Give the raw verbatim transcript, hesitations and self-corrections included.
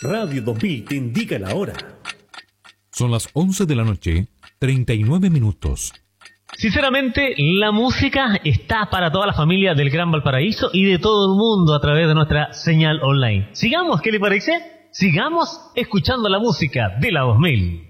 Radio dos mil te indica la hora. Son las once de la noche, treinta y nueve minutos. Sinceramente, la música está para toda la familia del Gran Valparaíso y de todo el mundo a través de nuestra señal online. Sigamos, ¿qué le parece? Sigamos escuchando la música de la dos mil.